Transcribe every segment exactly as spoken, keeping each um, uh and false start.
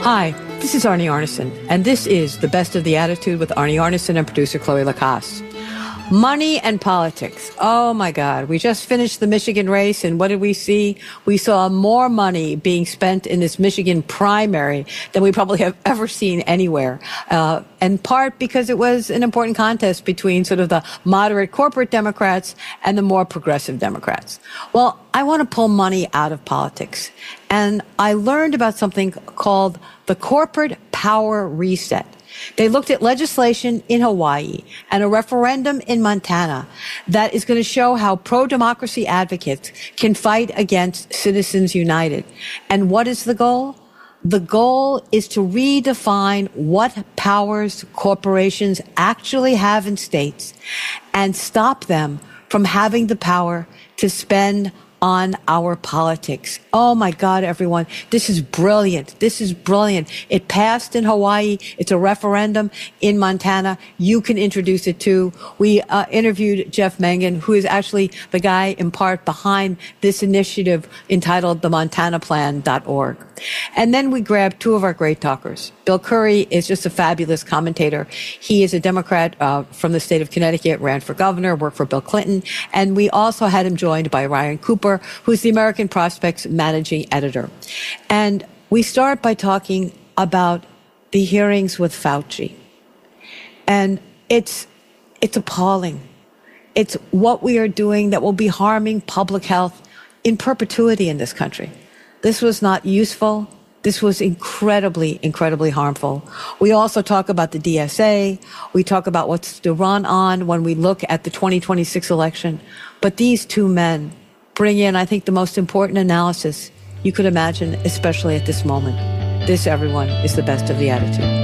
Hi, this is Arnie Arnesen, and this is The Best of the Attitude with Arnie Arnesen and producer Chloe Lacasse. Money and politics. Oh my God. We just finished the Michigan race, and what did we see? We saw more money being spent in this Michigan primary than we probably have ever seen anywhere. Uh, in part because it was an important contest between sort of the moderate corporate Democrats and the more progressive Democrats. Well, I want to pull money out of politics. And I learned about something called the corporate power reset. They looked at legislation in Hawaii and a referendum in Montana that is going to show how pro-democracy advocates can fight against Citizens United. And what is the goal? The goal is to redefine what powers corporations actually have in states and stop them from having the power to spend on our politics. Oh my God, everyone. This is brilliant. This is brilliant. It passed in Hawaii. It's a referendum in Montana. You can introduce it too. We uh, interviewed Jeff Mengen, who is actually the guy in part behind this initiative entitled the montana plan dot org. And then we grabbed two of our great talkers. Bill Curry is just a fabulous commentator. He is a Democrat uh, from the state of Connecticut, ran for governor, worked for Bill Clinton. And we also had him joined by Ryan Cooper, who's the American Prospect's managing editor. And we start by talking about the hearings with Fauci. And it's, it's appalling. It's what we are doing that will be harming public health in perpetuity in this country. This was not useful. This was incredibly, incredibly harmful. We also talk about the D S A. We talk about what's to run on when we look at the twenty twenty-six election. But these two men bring in, I think, the most important analysis you could imagine, especially at this moment. This, everyone, is The Best of the Attitude.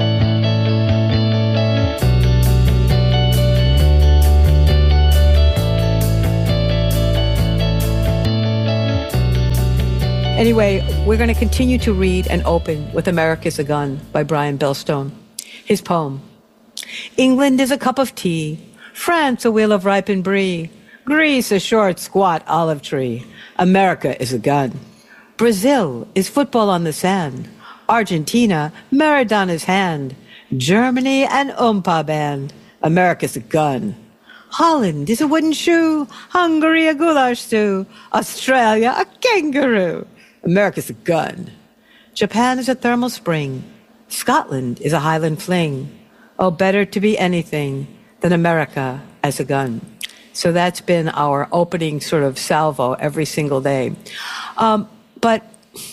Anyway, we're going to continue to read and open with America's a Gun by Brian Bellstone. His poem. England is a cup of tea, France a wheel of ripened brie, Greece a short, squat olive tree, America is a gun. Brazil is football on the sand, Argentina, Maradona's hand, Germany an oompa band, America's a gun. Holland is a wooden shoe, Hungary a goulash stew, Australia a kangaroo, America's a gun. Japan is a thermal spring. Scotland is a Highland fling. Oh, better to be anything than America as a gun. So that's been our opening sort of salvo every single day. Um, but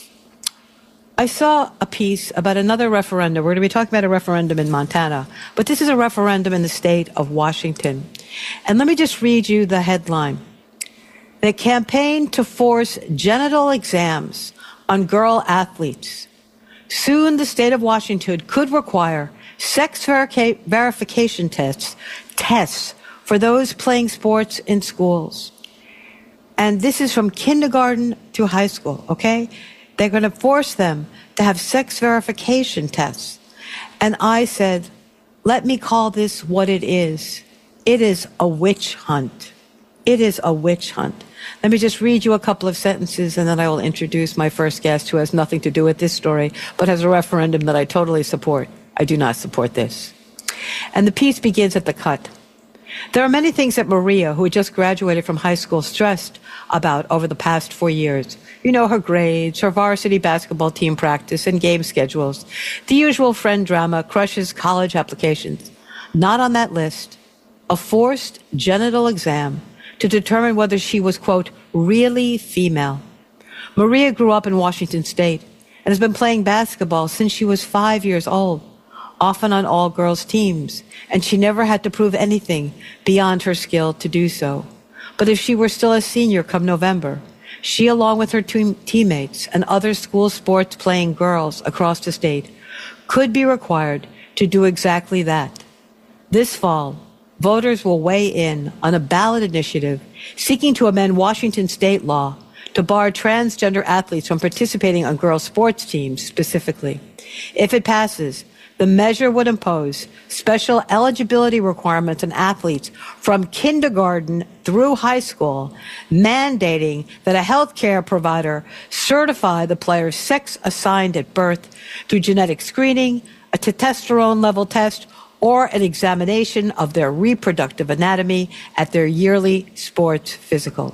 I saw a piece about another referendum. We're going to be talking about a referendum in Montana, but this is a referendum in the state of Washington. And let me just read you the headline. They campaign to force genital exams on girl athletes. Soon the state of Washington could require sex verica- verification tests, tests for those playing sports in schools. And this is from kindergarten to high school, okay? They're going to force them to have sex verification tests. And I said, let me call this what it is. It is a witch hunt. It is a witch hunt. Let me just read you a couple of sentences, and then I will introduce my first guest, who has nothing to do with this story, but has a referendum that I totally support. I do not support this. And the piece begins at the cut. There are many things that Maria, who had just graduated from high school, stressed about over the past four years. You know, her grades, her varsity basketball team practice and game schedules, the usual friend drama, crushes, college applications. Not on that list, a forced genital exam to determine whether she was, quote, really female. Maria grew up in Washington State and has been playing basketball since she was five years old, often on all-girls teams, and she never had to prove anything beyond her skill to do so. But if she were still a senior come November, she, along with her team- teammates and other school sports-playing girls across the state, could be required to do exactly that. This fall, voters will weigh in on a ballot initiative seeking to amend Washington state law to bar transgender athletes from participating on girls' sports teams specifically. If it passes, The measure would impose special eligibility requirements on athletes from kindergarten through high school, mandating that a healthcare provider certify the player's sex assigned at birth through genetic screening, a testosterone level test, or an examination of their reproductive anatomy at their yearly sports physical.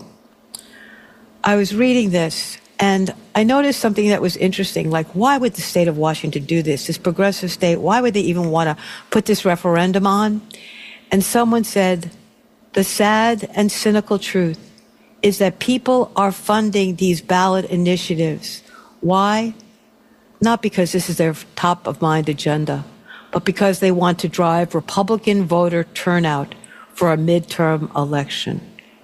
I was reading this, and I noticed something that was interesting, like why would the state of Washington do this, this progressive state? Why would they even want to put this referendum on? And someone said, the sad and cynical truth is that people are funding these ballot initiatives. Why? Not because this is their top of mind agenda, but because they want to drive Republican voter turnout for a midterm election.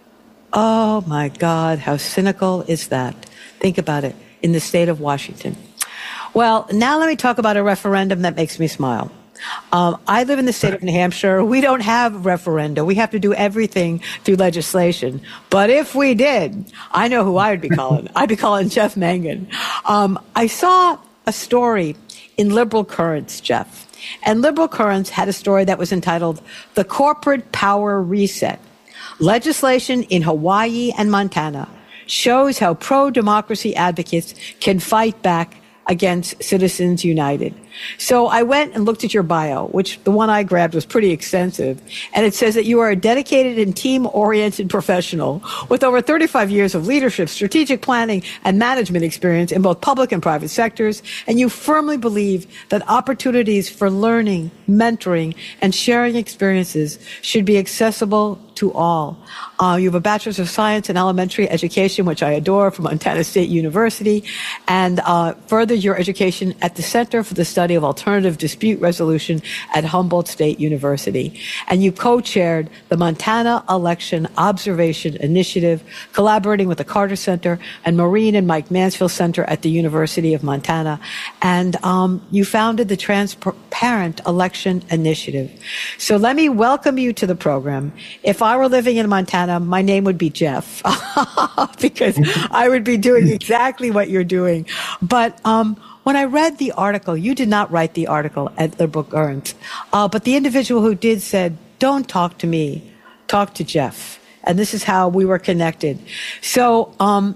Oh my God, how cynical is that? Think about it, in the state of Washington. Well, now let me talk about a referendum that makes me smile. Um, I live in the state of New Hampshire. We don't have referenda. We have to do everything through legislation. But if we did, I know who I would be calling. I'd be calling Jeff Mangan. Um, I saw a story in Liberal Currents, Jeff. And Liberal Currents had a story that was entitled, The Corporate Power Reset. Legislation in Hawaii and Montana shows how pro-democracy advocates can fight back against Citizens United. So I went and looked at your bio, which the one I grabbed was pretty extensive. And it says that you are a dedicated and team-oriented professional with over thirty-five years of leadership, strategic planning, and management experience in both public and private sectors. And you firmly believe that opportunities for learning, mentoring, and sharing experiences should be accessible to all. Uh, you have a Bachelor's of Science in Elementary Education, which I adore, from Montana State University, and uh, further your education at the Center for the Study of Alternative Dispute Resolution at Humboldt State University. And you co-chaired the Montana Election Observation Initiative, collaborating with the Carter Center and Maureen and Mike Mansfield Center at the University of Montana. And um, you founded the Transparent Election Initiative. So let me welcome you to the program. If I were living in Montana, my name would be Jeff, because I would be doing exactly what you're doing. But um, when I read the article, you did not write the article at Liberal Currents, uh, but the individual who did said, don't talk to me, talk to Jeff. And this is how we were connected. So um,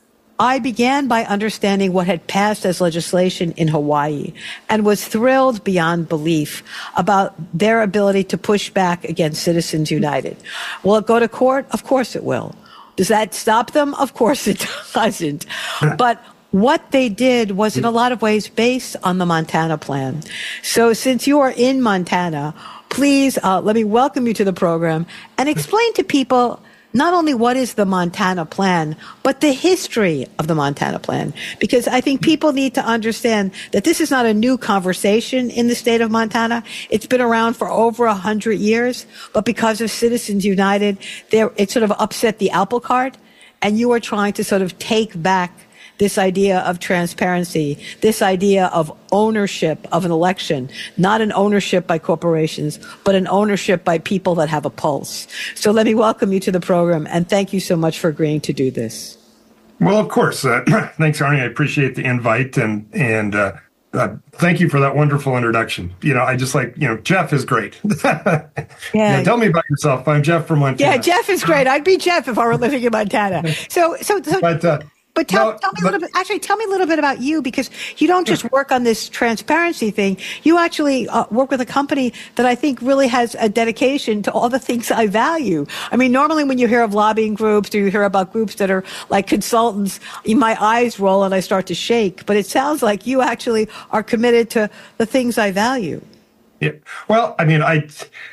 I began by understanding what had passed as legislation in Hawaii and was thrilled beyond belief about their ability to push back against Citizens United. Will it go to court? Of course it will. Does that stop them? Of course it doesn't. But what they did was in a lot of ways based on the Montana plan. So since you are in Montana, please uh, let me welcome you to the program and explain to people not only what is the Montana plan, but the history of the Montana plan. Because I think people need to understand that this is not a new conversation in the state of Montana. It's been around for over a hundred years, but because of Citizens United, there, it sort of upset the apple cart, and you are trying to sort of take back this idea of transparency, this idea of ownership of an election, not an ownership by corporations, but an ownership by people that have a pulse. So let me welcome you to the program, and thank you so much for agreeing to do this. Well, of course. Uh, thanks, Arnie. I appreciate the invite, and and uh, uh, thank you for that wonderful introduction. You know, I just like, you know, Jeff is great. yeah. yeah. Tell me about yourself. I'm Jeff from Montana. Yeah, Jeff is great. I'd be Jeff if I were living in Montana. So, so, so. But, uh, But tell, no, tell me but, a little bit, actually tell me a little bit about you, because you don't just work on this transparency thing. You actually uh, work with a company that I think really has a dedication to all the things I value. I mean, normally when you hear of lobbying groups or you hear about groups that are like consultants, my eyes roll and I start to shake. But it sounds like you actually are committed to the things I value. Yeah. Well, I mean, I,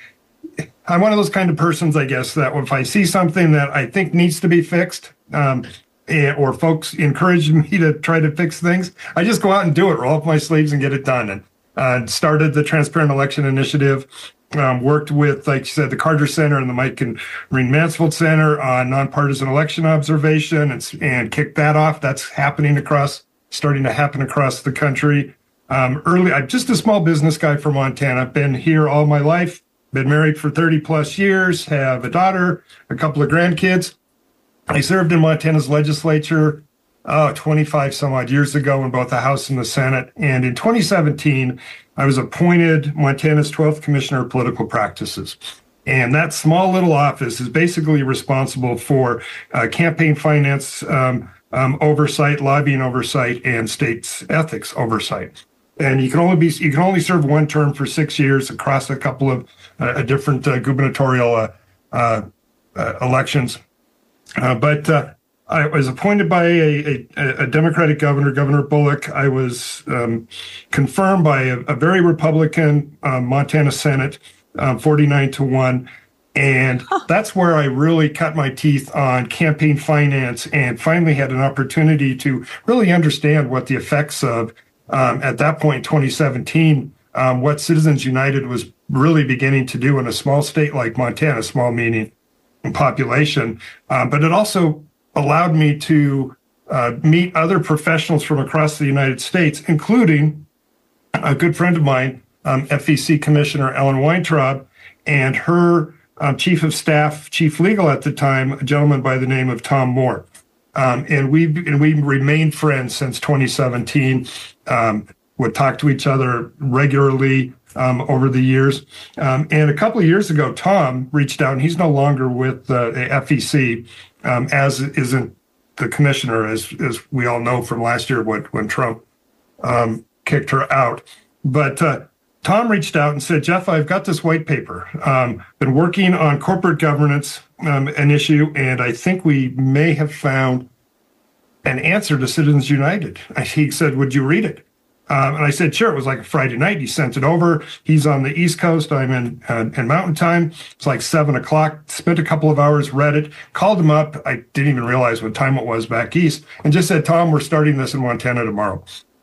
I'm one of those kind of persons, I guess, that if I see something that I think needs to be fixed, um, or folks encouraged me to try to fix things, I just go out and do it, roll up my sleeves and get it done. And uh, started the Transparent Election Initiative, um, worked with, like you said, the Carter Center and the Mike and Maureen Mansfield Center on nonpartisan election observation, and, and kicked that off. That's happening across, starting to happen across the country. Um, early, I'm just a small business guy from Montana. I've been here all my life, been married for thirty plus years, have a daughter, a couple of grandkids. I served in Montana's legislature oh, twenty-five some odd years ago in both the House and the Senate. And in twenty seventeen, I was appointed Montana's twelfth Commissioner of Political Practices. And that small little office is basically responsible for uh, campaign finance um, um, oversight, lobbying oversight, and states ethics oversight. And you can only be you can only serve one term for six years across a couple of uh, different uh, gubernatorial uh, uh, uh, elections. Uh, but uh, I was appointed by a, a, a Democratic governor, Governor Bullock. I was um, confirmed by a, a very Republican um, Montana Senate, um, forty-nine to one. And that's where I really cut my teeth on campaign finance and finally had an opportunity to really understand what the effects of, um, at that point, twenty seventeen, um, what Citizens United was really beginning to do in a small state like Montana, small meaning population. Um, but it also allowed me to uh, meet other professionals from across the United States, including a good friend of mine, um, F E C Commissioner Ellen Weintraub, and her um, chief of staff, chief legal at the time, a gentleman by the name of Tom Moore. Um, and we and we remained friends since twenty seventeen, um, would talk to each other regularly um, over the years. Um, and a couple of years ago, Tom reached out, and he's no longer with uh, the F E C, um, as isn't the commissioner, as as we all know from last year when, when Trump um, kicked her out. But uh, Tom reached out and said, Jeff, I've got this white paper. Um, been working on corporate governance, um, an issue, and I think we may have found an answer to Citizens United. He said, would you read it? Um, and I said, sure. It was like a Friday night. He sent it over. He's on the East Coast. I'm in uh, in Mountain Time. It's like seven o'clock. Spent a couple of hours, read it, called him up. I didn't even realize what time it was back east, and just said, Tom, we're starting this in Montana tomorrow.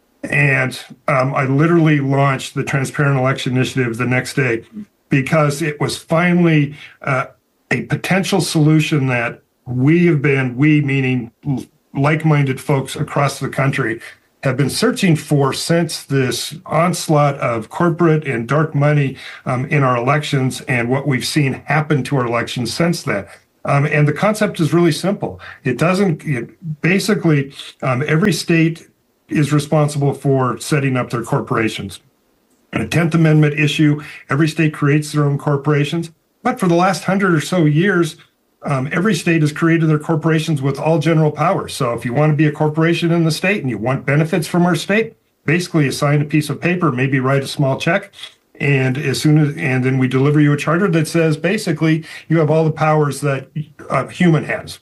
And um, I literally launched the Transparent Election Initiative the next day because it was finally uh, a potential solution that we have been, we meaning like-minded folks across the country, have been searching for since this onslaught of corporate and dark money um, in our elections and what we've seen happen to our elections since then. Um, and the concept is really simple. It doesn't, it, basically, um, every state is responsible for setting up their corporations. In a tenth Amendment issue, every state creates their own corporations. But for the last hundred or so years, um, every state has created their corporations with all general powers. So if you want to be a corporation in the state and you want benefits from our state, basically you sign a piece of paper, maybe write a small check, and as soon as and then we deliver you a charter that says basically you have all the powers that a human has.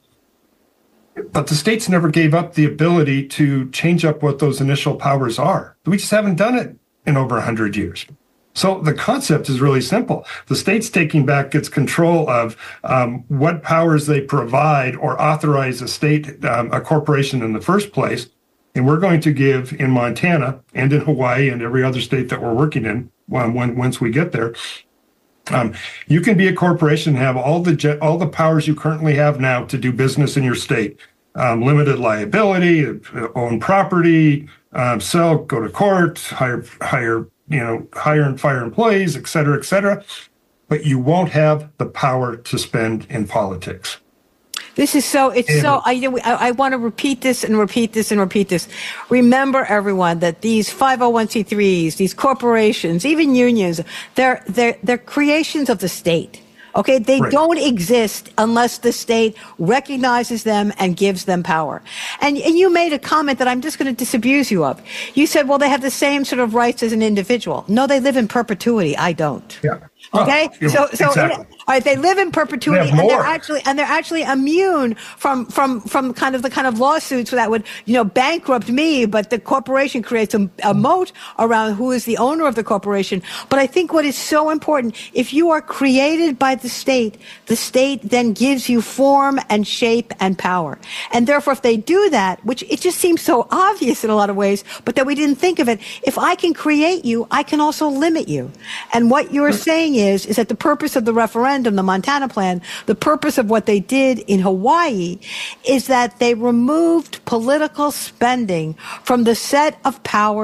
But the states never gave up the ability to change up what those initial powers are. We just haven't done it in over one hundred years. So the concept is really simple. The state's taking back its control of um, what powers they provide or authorize a state, um, a corporation in the first place. And we're going to give in Montana and in Hawaii and every other state that we're working in um, when, once we get there. Um, you can be a corporation and have all the all the powers you currently have now to do business in your state. Um, limited liability, own property, um, sell, go to court, hire, hire, you know, hire and fire employees, et cetera, et cetera. But you won't have the power to spend in politics. This is so, it's so, I, I, I want to repeat this and repeat this and repeat this. Remember, everyone, that these five oh one c threes, these corporations, even unions, they're, they're, they're creations of the state. Okay, they right. don't exist unless the state recognizes them and gives them power. And, and you made a comment that I'm just going to disabuse you of. You said, well, they have the same sort of rights as an individual. No, they live in perpetuity. I don't. Yeah. Okay, oh, so so exactly. all right, they live in perpetuity, they and they're actually and they're actually immune from from from kind of the kind of lawsuits that would you know bankrupt me. But the corporation creates a, a moat around who is the owner of the corporation. But I think what is so important, if you are created by the state, the state then gives you form and shape and power. And therefore, if they do that, which it just seems so obvious in a lot of ways, but that we didn't think of it, if I can create you, I can also limit you. And what you're saying is, is that the purpose of the referendum, the Montana plan, the purpose of what they did in Hawaii is that they removed political spending from the set of powers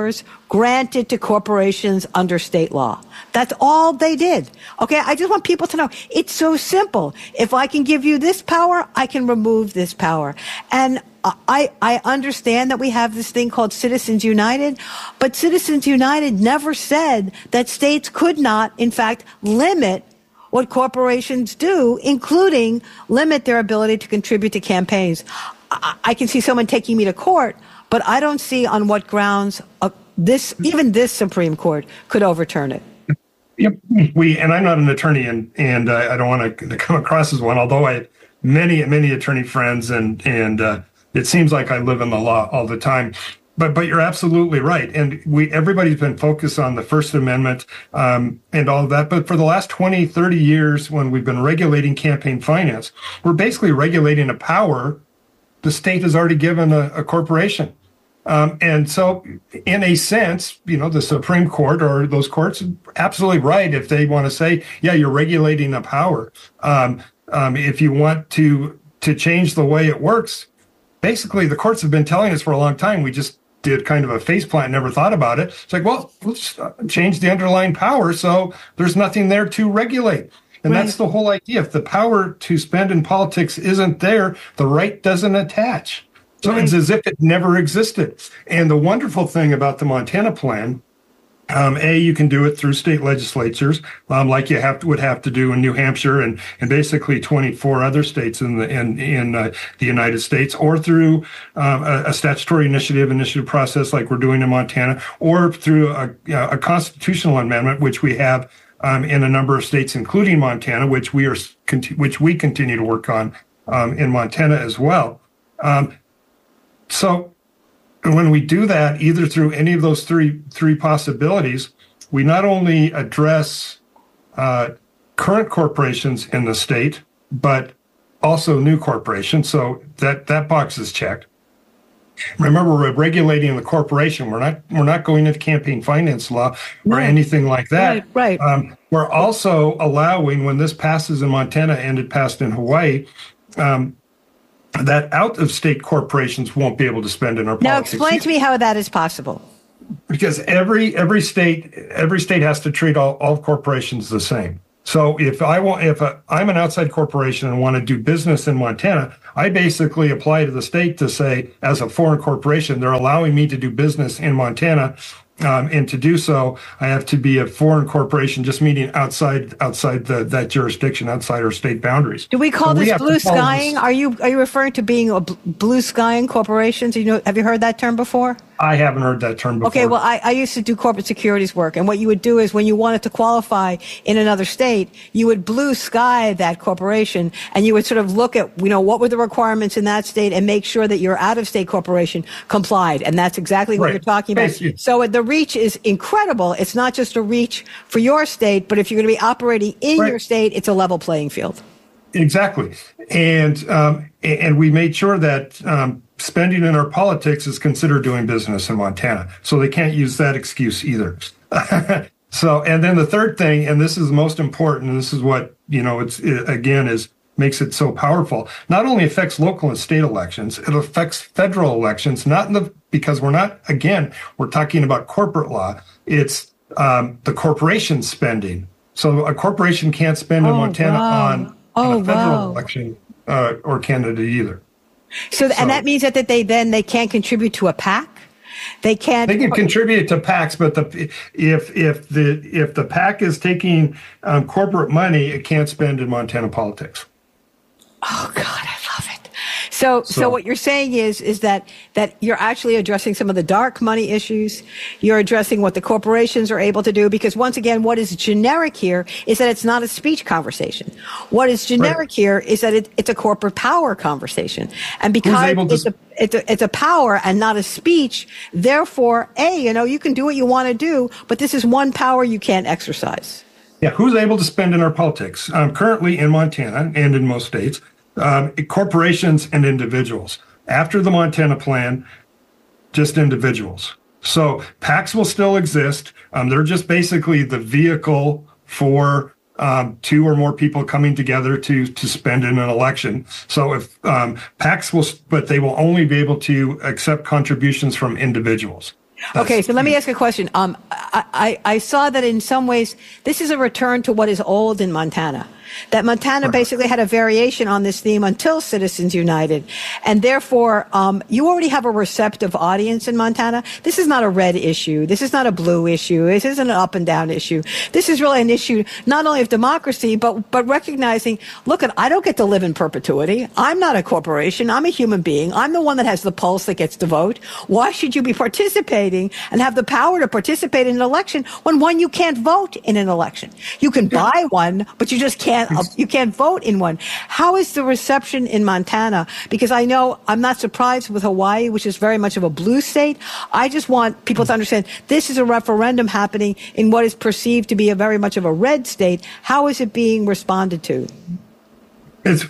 granted to corporations under state law. That's all they did. Okay, I just want people to know it's so simple. If I can give you this power, I can remove this power. And I, I understand that we have this thing called Citizens United, but Citizens United never said that states could not, in fact, limit what corporations do, including limit their ability to contribute to campaigns. I, I can see someone taking me to court, but I don't see on what grounds uh, this, even this Supreme Court could overturn it. Yep. We, and I'm not an attorney, and and uh, I don't want to come across as one, although I have many, many attorney friends, and, and, uh, it seems like I live in the law all the time. But but you're absolutely right. And we everybody's been focused on the First Amendment um, and all of that. But for the last twenty, thirty years, when we've been regulating campaign finance, we're basically regulating a power the state has already given a, a corporation. Um, and so in a sense, you know, the Supreme Court or those courts are absolutely right if they want to say, yeah, you're regulating a power. Um, um, if you want to to change the way it works, basically, the courts have been telling us for a long time. We just did kind of a faceplant, never thought about it. It's like, well, let's change the underlying power so there's nothing there to regulate. And right. That's the whole idea. If the power to spend in politics isn't there, the right doesn't attach. So right. It's as if it never existed. And the wonderful thing about the Montana plan, Um, A, you can do it through state legislatures, um, like you have to, would have to do in New Hampshire and, and basically twenty-four other states in the in in uh, the United States, or through um, a, a statutory initiative initiative process like we're doing in Montana, or through a, a constitutional amendment, which we have um, in a number of states, including Montana, which we are which we continue to work on um, in Montana as well. Um, so. And when we do that, either through any of those three three possibilities, we not only address uh, current corporations in the state, but also new corporations. So that that box is checked. Remember, we're regulating the corporation. We're not we're not going into campaign finance law or right. anything like that. Right. right. Um, we're also allowing, when this passes in Montana and it passed in Hawaii, Um, that out-of-state corporations won't be able to spend in our now politics. Now, explain to me how that is possible. Because every every state every state has to treat all, all corporations the same. So if I want, if a, I'm an outside corporation and want to do business in Montana, I basically apply to the state to say, as a foreign corporation, they're allowing me to do business in Montana. Um, and to do so, I have to be a foreign corporation, just meaning outside outside the, that jurisdiction, outside our state boundaries. Do we call so this we blue skying? Are you are you referring to being a blue skying corporations? You know, have you heard that term before? I haven't heard that term before. Okay, well, I, I used to do corporate securities work, and what you would do is when you wanted to qualify in another state, you would blue sky that corporation, and you would sort of look at, you know, what were the requirements in that state and make sure that your out-of-state corporation complied, and that's exactly what right. you're talking about. Basically. So the reach is incredible. It's not just a reach for your state, but if you're going to be operating in right. your state, it's a level playing field. Exactly. And um, and we made sure that um, spending in our politics is considered doing business in Montana. So they can't use that excuse either. So, and then the third thing, and this is the most important, and this is what, you know, it's it, again, is makes it so powerful. Not only affects local and state elections, it affects federal elections, not in the, because we're not, again, we're talking about corporate law. It's um, the corporation spending. So a corporation can't spend in oh, Montana wow. on, oh, on a federal wow. election uh, or candidate either. So, so, and that means that, that they then they can't contribute to a PAC? They can't. They can contribute to PACs, but the if if the if the PAC is taking um, corporate money, it can't spend in Montana politics. Oh God, I love it. So, so, so what you're saying is, is that, that you're actually addressing some of the dark money issues. You're addressing what the corporations are able to do, because once again, what is generic here is that it's not a speech conversation. What is generic right. here is that it, it's a corporate power conversation. And because it's a, it's a, it's a power and not a speech, therefore, A, you know, you can do what you want to do, but this is one power you can't exercise. Yeah, who's able to spend in our politics? Um, currently in Montana and in most states, um, corporations and individuals. After the Montana plan, just individuals. So PACs will still exist. Um, they're just basically the vehicle for um, two or more people coming together to to spend in an election. So if um, PACs will, but they will only be able to accept contributions from individuals. Okay, so let me ask a question. Um, I, I, I saw that in some ways, this is a return to what is old in Montana. That Montana Right. basically had a variation on this theme until Citizens United. And therefore, um, you already have a receptive audience in Montana. This is not a red issue. This is not a blue issue. This isn't an up and down issue. This is really an issue not only of democracy, but, but recognizing, look, I don't get to live in perpetuity. I'm not a corporation. I'm a human being. I'm the one that has the pulse that gets to vote. Why should you be participating and have the power to participate in an election when, one, you can't vote in an election? You can buy one, but you just can't. You can't vote in one. How is the reception in Montana? Because I know I'm not surprised with Hawaii, which is very much of a blue state. I just want people to understand this is a referendum happening in what is perceived to be a very much of a red state. How is it being responded to? It's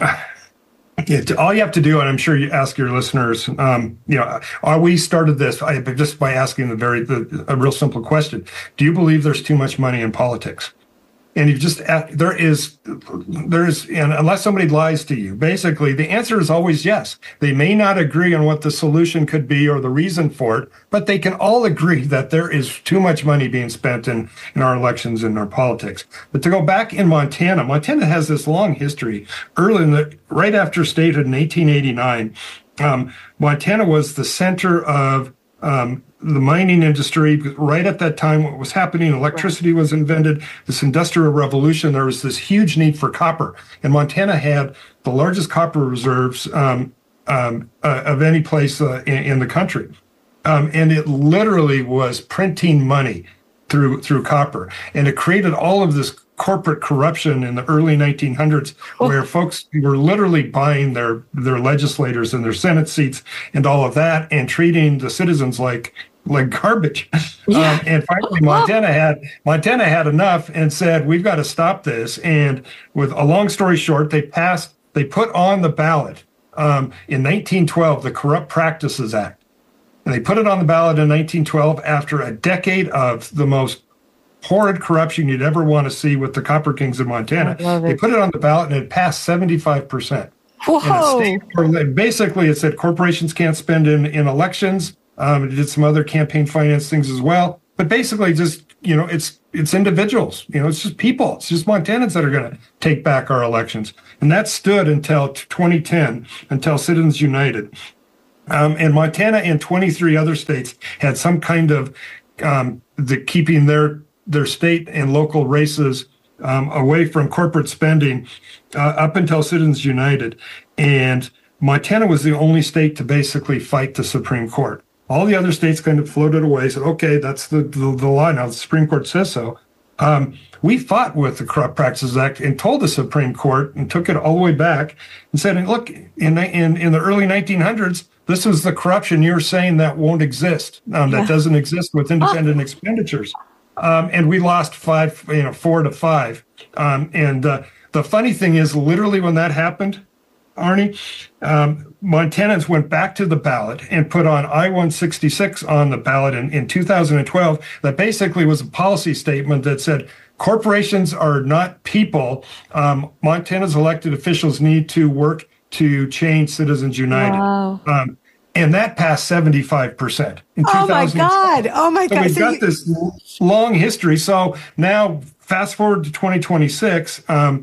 it, all you have to do, and I'm sure you ask your listeners. Um, you know, are we started this I, just by asking the very the, a real simple question: do you believe there's too much money in politics? And you just, there is, there is, and unless somebody lies to you, basically the answer is always yes. They may not agree on what the solution could be or the reason for it, but they can all agree that there is too much money being spent in, in our elections and our politics. But to go back in Montana, Montana has this long history. Early in the, right after statehood in eighteen eighty-nine, um, Montana was the center of, um, the mining industry. Right at that time, what was happening, electricity was invented, this industrial revolution, there was this huge need for copper. And Montana had the largest copper reserves um, um, uh, of any place uh, in, in the country. Um, and it literally was printing money through through copper. And it created all of this corporate corruption in the early nineteen hundreds, where folks were literally buying their, their legislators and their Senate seats and all of that and treating the citizens like like garbage. Yeah. Um, and finally, Montana had Montana had enough and said, we've got to stop this. And with a long story short, they passed, they put on the ballot um, in nineteen twelve, the Corrupt Practices Act. And they put it on the ballot in nineteen twelve after a decade of the most horrid corruption you'd ever want to see with the Copper Kings in Montana. They put it on the ballot and it passed seventy-five percent. Whoa. In a state where basically it said corporations can't spend in, in elections. Um, it did some other campaign finance things as well. But basically just, you know, it's it's individuals. You know, it's just people. It's just Montanans that are going to take back our elections. And that stood until twenty ten, until Citizens United. Um, and Montana and twenty-three other states had some kind of um, the keeping their their state and local races um, away from corporate spending uh, up until Citizens United. And Montana was the only state to basically fight the Supreme Court. All the other states kind of floated away, said, okay, that's the, the, the law now. The Supreme Court says so. Um, we fought with the Corrupt Practices Act and told the Supreme Court and took it all the way back and said, look, in, in, in the early nineteen hundreds, this was the corruption you're saying that won't exist, um, that yeah. doesn't exist with independent oh. expenditures. Um, and we lost five, you know, four to five. Um, and uh, the funny thing is, literally when that happened, Arnie, um, Montanans went back to the ballot and put on I one sixty-six on the ballot in, in two thousand twelve. That basically was a policy statement that said corporations are not people. Um, Montana's elected officials need to work to change Citizens United. Wow. Um, and that passed seventy-five percent. In oh, my God. Oh, my so God. We've so got you- this long history. So now, fast forward to twenty twenty-six, um,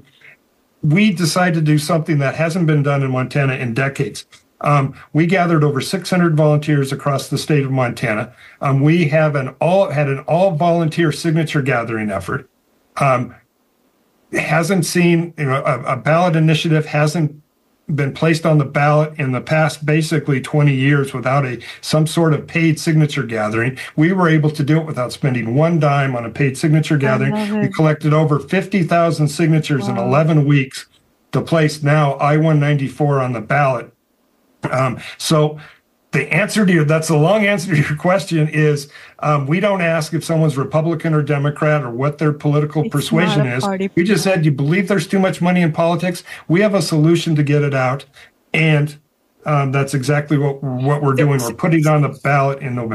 we decided to do something that hasn't been done in Montana in decades. Um, we gathered over six hundred volunteers across the state of Montana. Um, we have an all had an all volunteer signature gathering effort. Um, hasn't seen, you know, a, a ballot initiative hasn't been placed on the ballot in the past basically twenty years without a some sort of paid signature gathering. We were able to do it without spending one dime on a paid signature gathering. We collected over fifty thousand signatures wow. in eleven weeks to place now I one ninety-four on the ballot. Um, so the answer to your, that's the long answer to your question is um, we don't ask if someone's Republican or Democrat or what their political it's persuasion is. We just said, you believe there's too much money in politics? We have a solution to get it out. And um, that's exactly what, what we're doing. We're putting it on the ballot in November.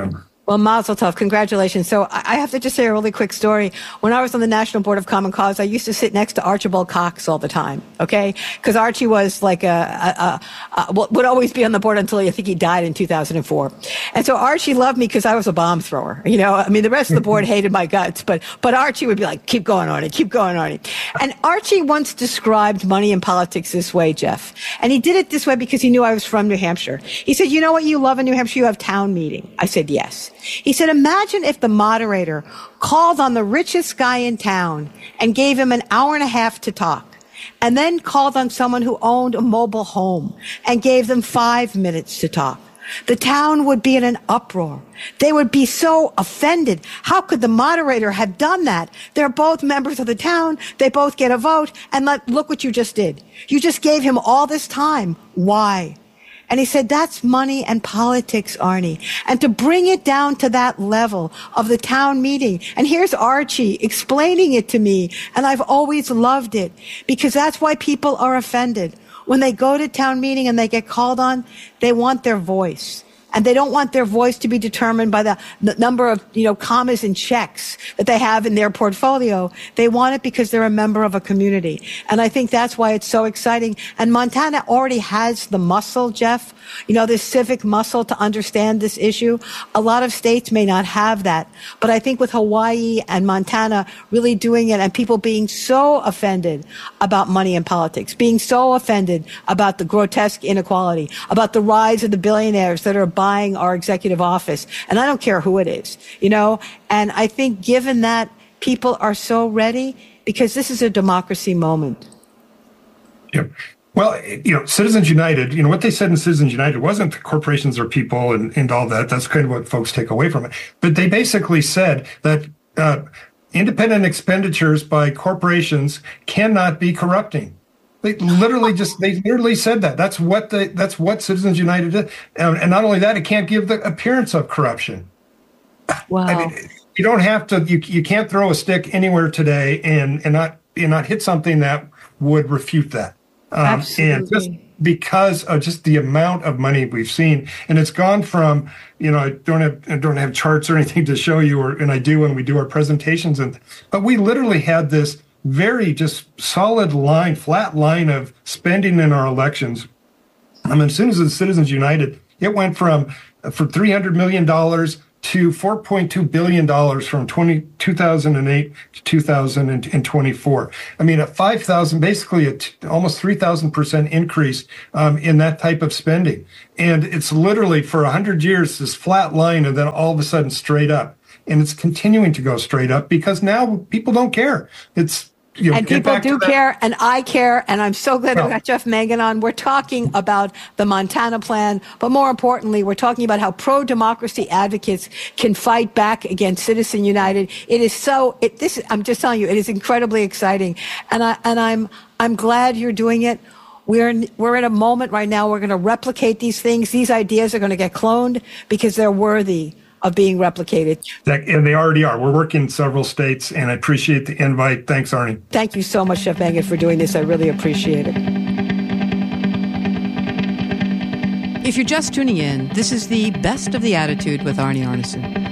Well, Mazel Tov. Congratulations. So I have to just say a really quick story. When I was on the National Board of Common Cause, I used to sit next to Archibald Cox all the time, okay? Because Archie was like a, a, a, a, would always be on the board until I think he died in two thousand four. And so Archie loved me because I was a bomb thrower. You know, I mean, the rest of the board hated my guts, but, but Archie would be like, keep going, Arnie, keep going, Arnie. And Archie once described money in politics this way, Jeff. And he did it this way because he knew I was from New Hampshire. He said, you know what you love in New Hampshire? You have town meeting. I said, yes. He said, imagine if the moderator called on the richest guy in town and gave him an hour and a half to talk, and then called on someone who owned a mobile home and gave them five minutes to talk. The town would be in an uproar. They would be so offended. How could the moderator have done that? They're both members of the town. They both get a vote. And let, look what you just did. You just gave him all this time. Why? And he said, that's money and politics, Arnie. And to bring it down to that level of the town meeting. And here's Archie explaining it to me. And I've always loved it because that's why people are offended. When they go to town meeting and they get called on, they want their voice. And they don't want their voice to be determined by the, the number of, you know, commas and checks that they have in their portfolio. They want it because they're a member of a community. And I think that's why it's so exciting. And Montana already has the muscle, Jeff, you know, this civic muscle to understand this issue. A lot of states may not have that. But I think with Hawaii and Montana really doing it and people being so offended about money in politics, being so offended about the grotesque inequality, about the rise of the billionaires that are buying our executive office. And I don't care who it is, you know, and I think given that people are so ready because this is a democracy moment. Yep. Well, you know, Citizens United, you know, what they said in Citizens United wasn't corporations are people and, and all that. That's kind of what folks take away from it. But they basically said that uh, independent expenditures by corporations cannot be corrupting. They literally just, they literally said that. That's what the, that's what Citizens United did. And, and not only that, it can't give the appearance of corruption. Wow. I mean, you don't have to, you, you can't throw a stick anywhere today and, and not, and not hit something that would refute that. Um, Absolutely. And just because of just the amount of money we've seen, and it's gone from, you know, I don't have, I don't have charts or anything to show you, or, and I do when we do our presentations, and, but we literally had this very just solid line, flat line of spending in our elections. I mean, as soon as the Citizens United, it went from from three hundred million dollars to four point two billion dollars from two thousand eight to two thousand twenty-four. I mean, a five thousand, basically a t- almost three thousand percent increase um, in that type of spending. And it's literally for one hundred years, this flat line, and then all of a sudden straight up. And it's continuing to go straight up because now people don't care. It's, you know, and people do care, and I care, and I'm so glad well, we got Jeff Mangan on. We're talking about the Montana plan, but more importantly, we're talking about how pro-democracy advocates can fight back against Citizen United. It is so, it, this, I'm just telling you, it is incredibly exciting, and I, and I'm, I'm glad you're doing it. We're in, we're in a moment right now. We're going to replicate these things. These ideas are going to get cloned because they're worthy of being replicated. And they already are. We're working in several states, and I appreciate the invite. Thanks, Arnie. Thank you so much, Jeff Mangan, for doing this. I really appreciate it. If you're just tuning in, this is the Best of the Attitude with Arnie Arnesen.